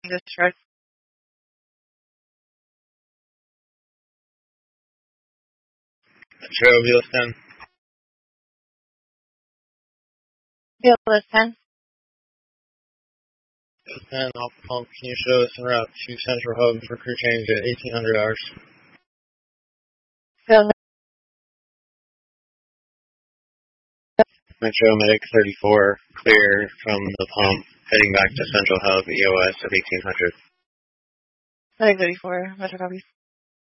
Discharge. Metro, BLS 10. BLS 10. BLS 10, off the pump. Can you show us en route to Central Hub for crew change at 1800 hours? BLS. Metro Medic 34, clear from the pump, heading back to Central Hub, EOS at 1800. Medic 34, Metro copy.